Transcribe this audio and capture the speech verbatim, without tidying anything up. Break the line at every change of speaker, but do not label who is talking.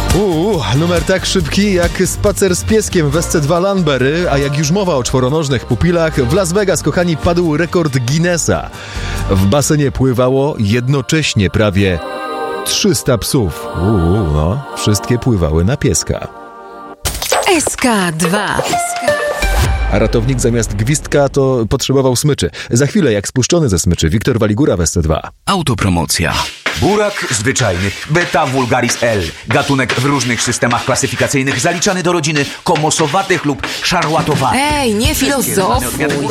Uuu, numer tak szybki jak spacer z pieskiem w S C dwa Lanbery, a jak już mowa o czworonożnych pupilach, w Las Vegas, kochani, padł rekord Guinnessa. W basenie pływało jednocześnie prawie trzysta psów. Uuu, no, wszystkie pływały na pieska.
S K dwa.
A ratownik zamiast gwizdka to potrzebował smyczy. Za chwilę, jak spuszczony ze smyczy, Wiktor Waligura w S C dwa.
Autopromocja.
Burak zwyczajny, Beta vulgaris L. Gatunek w różnych systemach klasyfikacyjnych zaliczany do rodziny komosowatych lub szarłatowatych.
Ej, nie filozofuj.